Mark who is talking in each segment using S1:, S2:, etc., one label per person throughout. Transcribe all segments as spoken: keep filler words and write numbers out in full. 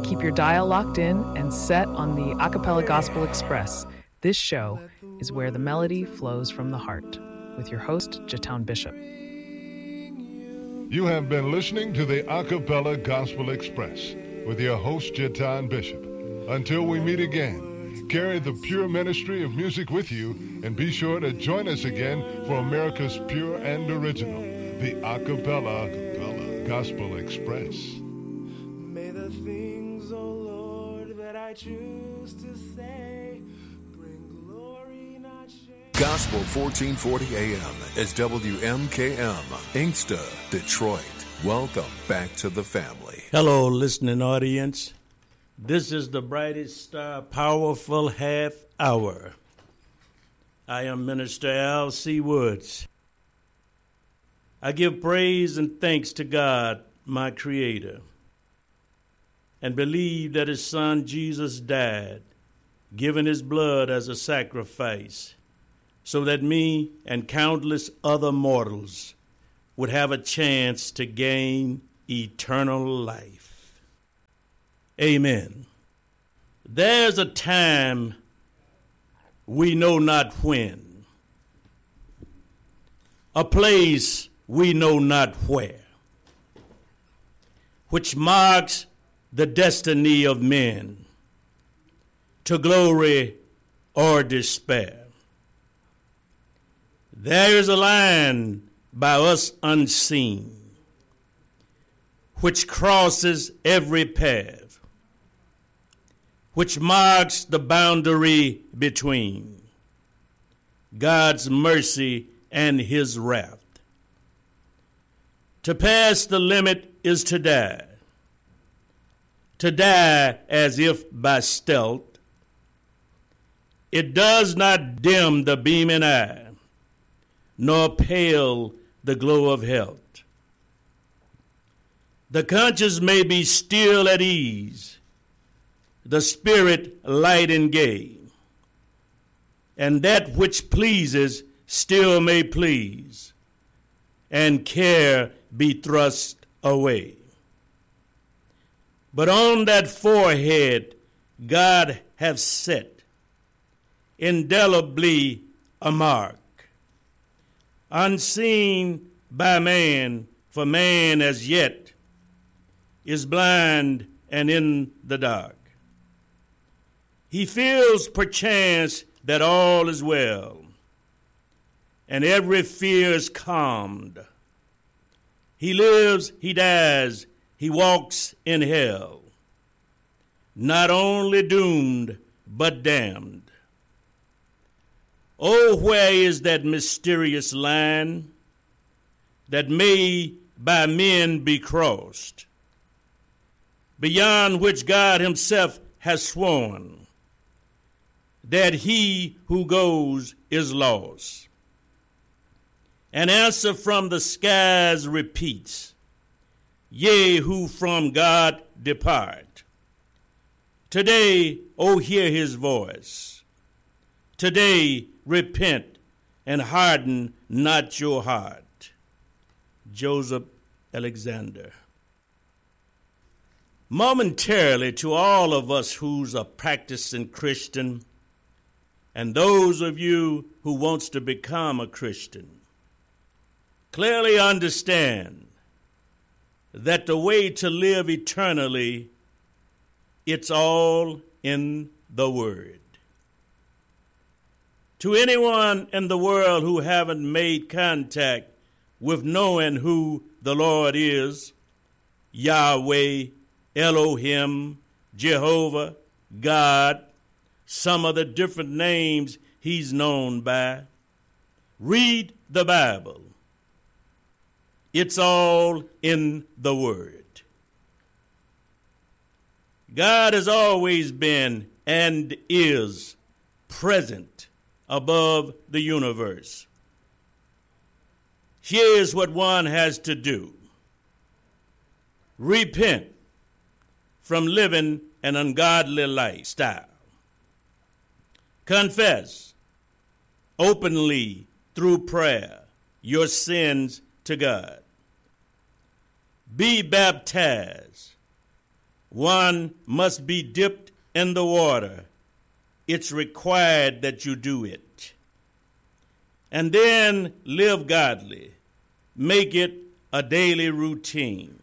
S1: Keep your dial locked in and set on the Acapella Gospel Express. This show is where the melody flows from the heart. With your host, Jatan Bishop.
S2: You have been listening to the Acapella Gospel Express with your host, Jatan Bishop. Until we meet again, carry the pure ministry of music with you and be sure to join us again for America's pure and original, the Acapella Gospel Express.
S3: May the things, oh Lord, that I choose to say bring glory, not shame.
S4: Gospel fourteen forty A M is W M K M, Inkster, Detroit. Welcome back to the family.
S5: Hello, listening audience. This is the brightest star, powerful half hour. I am Minister Al C. Woods. I give praise and thanks to God, my Creator, and believe that His Son Jesus died, giving His blood as a sacrifice, so that me and countless other mortals would have a chance to gain eternal life. Amen. There's a time we know not when, a place we know not where, which marks the destiny of men to glory or despair. There is a line by us unseen which crosses every path, which marks the boundary between God's mercy and His wrath. To pass the limit is to die, to die as if by stealth. It does not dim the beaming eye, nor pale the glow of health. The conscience may be still at ease, the spirit light and gay, and that which pleases still may please, and care be thrust away. But on that forehead God hath set indelibly a mark, unseen by man, for man as yet is blind and in the dark. He feels perchance that all is well, and every fear is calmed. He lives, he dies, he walks in hell, not only doomed, but damned. Oh, where is that mysterious line that may by men be crossed, beyond which God Himself has sworn that he who goes is lost? An answer from the skies repeats, yea, who from God depart. Today, oh, hear His voice. Today, repent and harden not your heart. Joseph Alexander. Momentarily, to all of us who's a practicing Christian, and those of you who wants to become a Christian, clearly understand that the way to live eternally, it's all in the Word. To anyone in the world who haven't made contact with knowing who the Lord is, Yahweh, Elohim, Jehovah, God, some of the different names He's known by, read the Bible. It's all in the Word. God has always been and is present above the universe. Here's what one has to do. Repent from living an ungodly lifestyle. Confess openly through prayer your sins to God. Be baptized one must be dipped in the water. It's required that you do it. And then live godly. Make it a daily routine.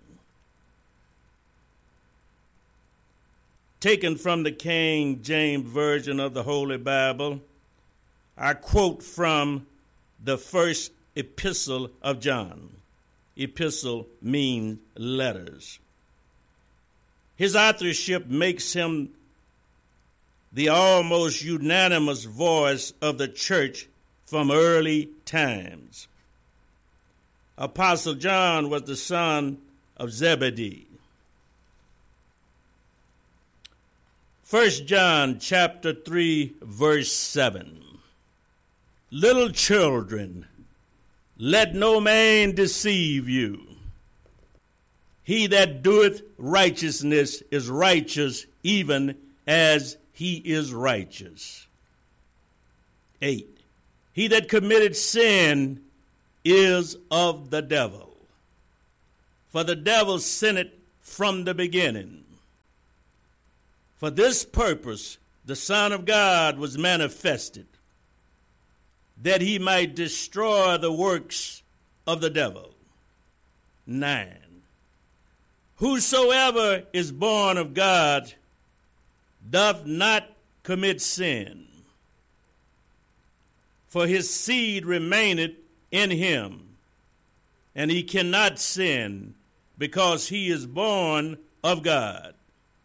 S5: Taken from the King James Version of the Holy Bible, I quote from the first epistle of John. Epistle means letters. His authorship makes him the almost unanimous voice of the church from early times. Apostle John was the son of Zebedee. First John chapter three, verse seven. Little children, let no man deceive you. He that doeth righteousness is righteous, even as he is righteous. Eight. He that committed sin is of the devil, for the devil sinned from the beginning. For this purpose the Son of God was manifested, that he might destroy the works of the devil. Nine. Whosoever is born of God doth not commit sin, for his seed remaineth in him, and he cannot sin, because he is born of God.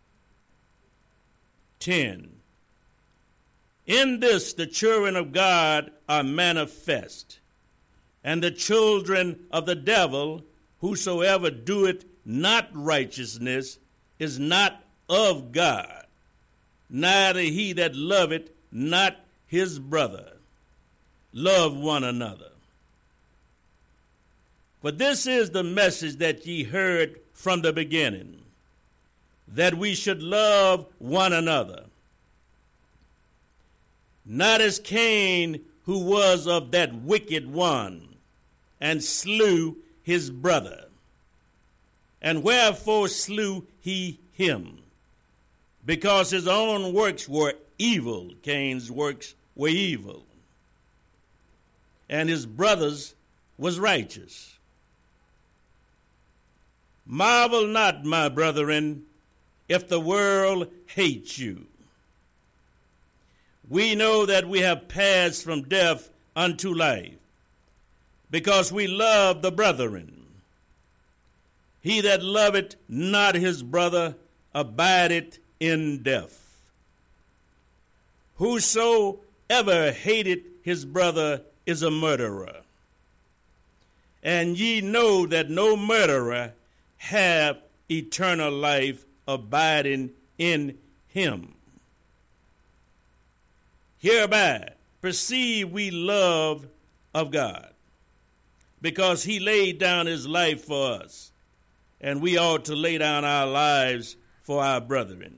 S5: Ten. In this the children of God are manifest, and the children of the devil. Whosoever doeth not righteousness is not of God, neither he that loveth not his brother. Love one another. For this is the message that ye heard from the beginning, that we should love one another. Not as Cain, who was of that wicked one, and slew his brother. And wherefore slew he him? Because his own works were evil. Cain's works were evil, and his brother's was righteous. Marvel not, my brethren, if the world hates you. We know that we have passed from death unto life, because we love the brethren. He that loveth not his brother abideth in death. Whosoever hateth his brother is a murderer. And ye know that no murderer have eternal life abiding in him. Hereby perceive we love of God, because he laid down his life for us, and we ought to lay down our lives for our brethren.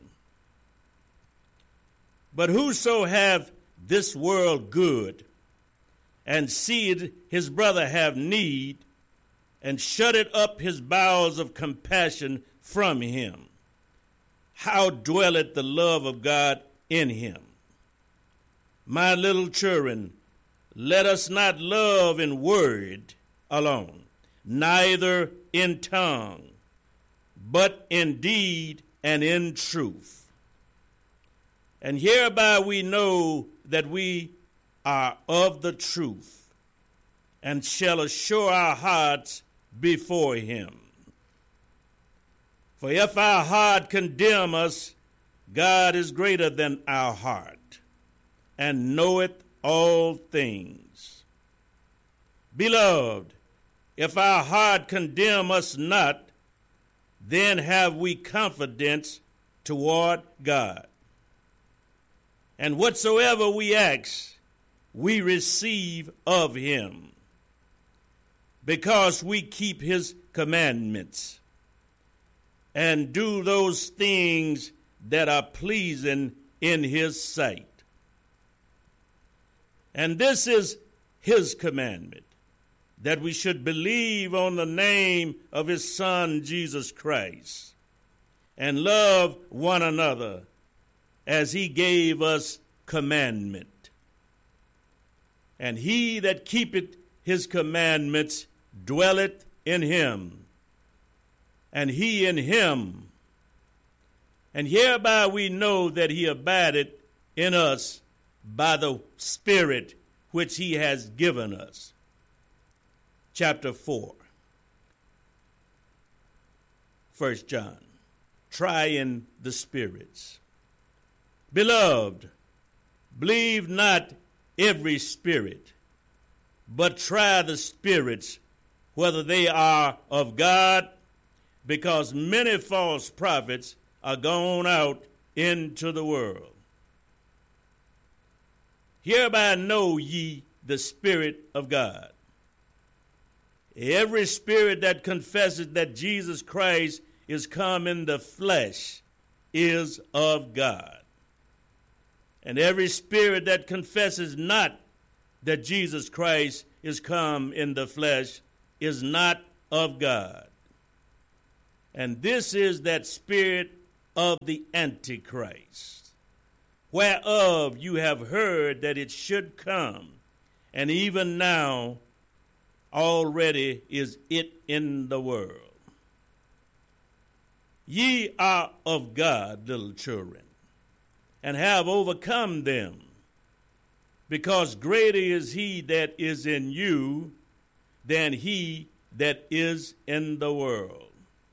S5: But whoso hath this world good, and seeth his brother have need, and shutteth up his bowels of compassion from him, how dwelleth the love of God in him? My little children, let us not love in word alone, neither in tongue, but in deed and in truth. And hereby we know that we are of the truth, and shall assure our hearts before him. For if our heart condemn us, God is greater than our heart, and knoweth all things. Beloved, if our heart condemn us not, then have we confidence toward God. And whatsoever we ask, we receive of him, because we keep his commandments, and do those things that are pleasing in his sight. And this is his commandment, that we should believe on the name of his Son, Jesus Christ, and love one another as he gave us commandment. And he that keepeth his commandments dwelleth in him, and he in him. And hereby we know that he abideth in us by the Spirit which he has given us. Chapter four, First John, trying the spirits. Beloved, believe not every spirit, but try the spirits whether they are of God, because many false prophets are gone out into the world. Hereby know ye the Spirit of God. Every spirit that confesses that Jesus Christ is come in the flesh is of God. And every spirit that confesses not that Jesus Christ is come in the flesh is not of God. And this is that spirit of the Antichrist, whereof you have heard that it should come, and even now already is it in the world. Ye are of God, little children, and have overcome them, because greater is he that is in you than he that is in the world.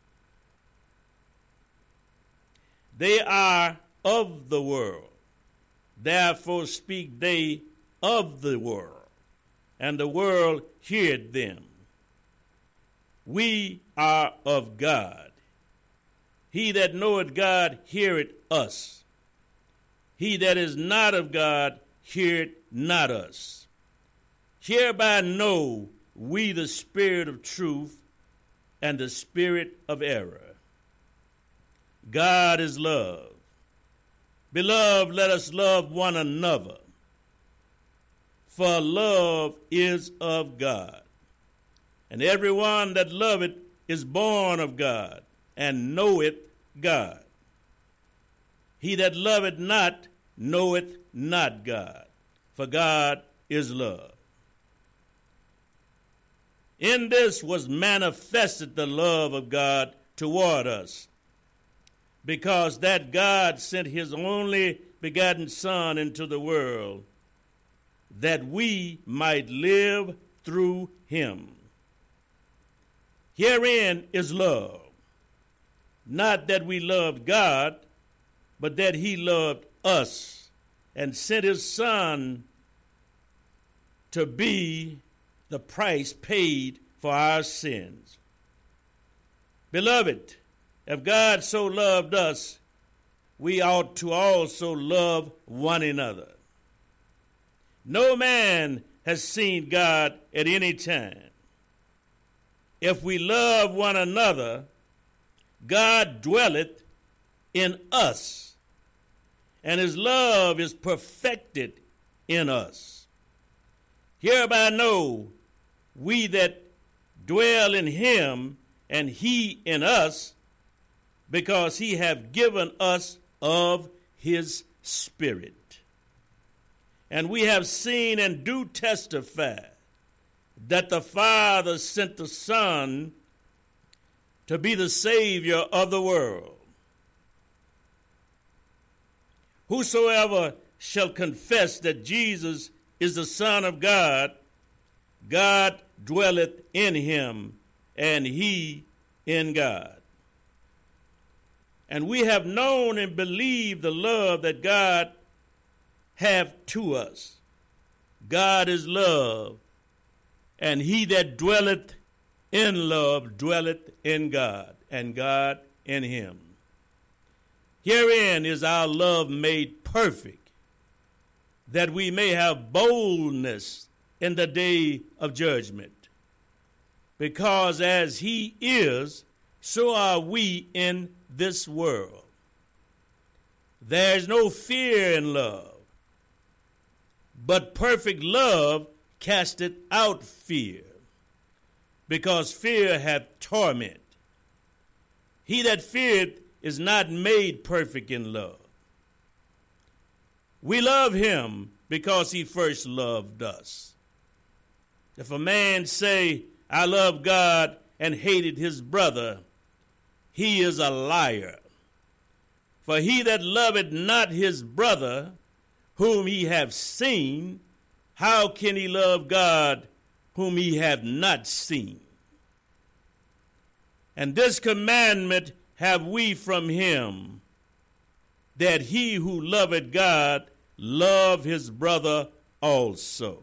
S5: They are of the world, therefore speak they of the world, and the world heareth them. We are of God. He that knoweth God heareth us. He that is not of God heareth not us. Hereby know we the spirit of truth and the spirit of error. God is love. Beloved, let us love one another, for love is of God. And everyone that loveth is born of God, and knoweth God. He that loveth not knoweth not God, for God is love. In this was manifested the love of God toward us, because that God sent his only begotten Son into the world, that we might live through him. Herein is love, not that we loved God, but that he loved us and sent his Son to be the price paid for our sins. Beloved, if God so loved us, we ought to also love one another. No man has seen God at any time. If we love one another, God dwelleth in us, and his love is perfected in us. Hereby know we that dwell in him, and he in us, because he hath given us of his Spirit. And we have seen and do testify that the Father sent the Son to be the Savior of the world. Whosoever shall confess that Jesus is the Son of God, God dwelleth in him, and he in God. And we have known and believed the love that God hath to us. God is love, and he that dwelleth in love dwelleth in God, and God in him. Herein is our love made perfect, that we may have boldness in the day of judgment. Because as he is, so are we in this world. There is no fear in love, but perfect love casteth out fear, because fear hath torment. He that feareth is not made perfect in love. We love him because he first loved us. If a man say, I love God, and hated his brother, he is a liar. For he that loveth not his brother, whom he hath seen, how can he love God, whom he hath not seen? And this commandment have we from him, that he who loveth God love his brother also.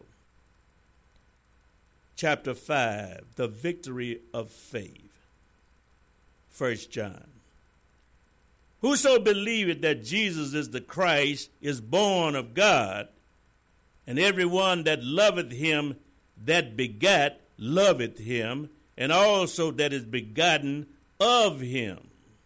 S5: Chapter five, the victory of faith. First John. Whoso believeth that Jesus is the Christ is born of God, and every one that loveth him that begat loveth him, and also that is begotten of him.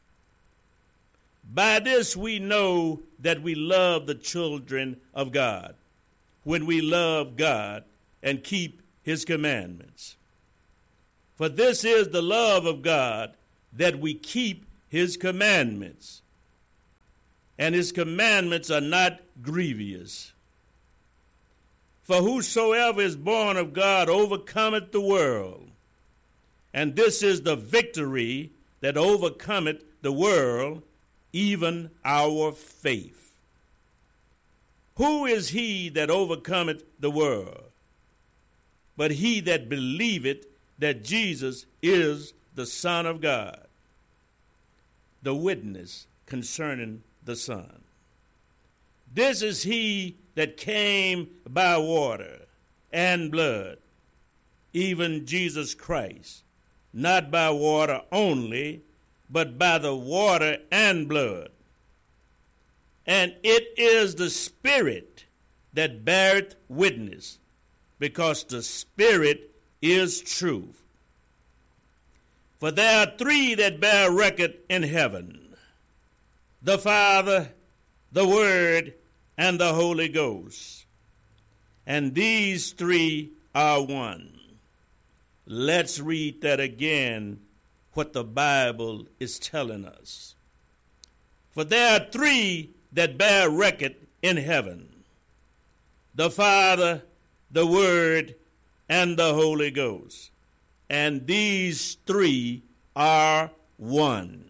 S5: By this we know that we love the children of God, when we love God and keep his commandments. For this is the love of God, that we keep his commandments. And his commandments are not grievous. For whosoever is born of God overcometh the world. And this is the victory that overcometh the world, even our faith. Who is he that overcometh the world? But he that believeth that Jesus is the Son of God. The witness concerning the Son. This is he that came by water and blood, even Jesus Christ, not by water only, but by the water and blood. And it is the Spirit that beareth witness, because the Spirit is truth. For there are three that bear record in heaven, the Father, the Word, and the Holy Ghost. And these three are one. Let's read that again, what the Bible is telling us. For there are three that bear record in heaven, the Father, the Word, and the Holy Ghost. And these three are one.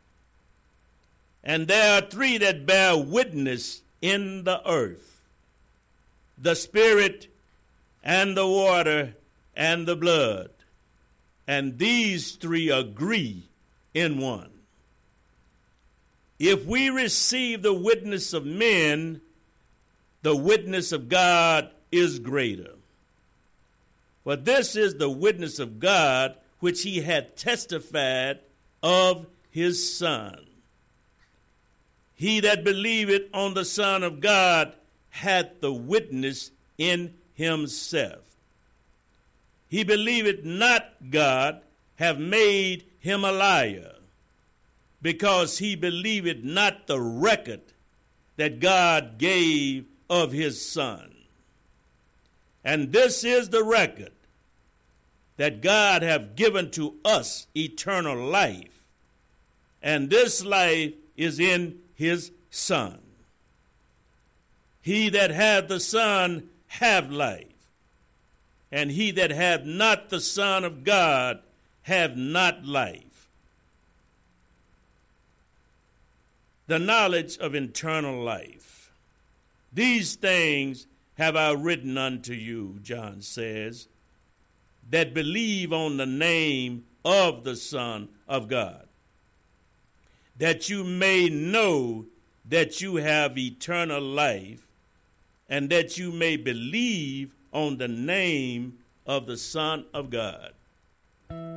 S5: And there are three that bear witness in the earth, the Spirit, and the water, and the blood. And these three agree in one. If we receive the witness of men, the witness of God is greater. For this is the witness of God, which he hath testified of his Son. He that believeth on the Son of God hath the witness in himself. He believeth not God, have made him a liar, because he believeth not the record that God gave of his Son. And this is the record, that God hath given to us eternal life, and this life is in his Son. He that hath the Son hath life, and he that hath not the Son of God hath not life. The knowledge of eternal life. These things have I written unto you, John says, that believe on the name of the Son of God, that you may know that you have eternal life, and that you may believe on the name of the Son of God.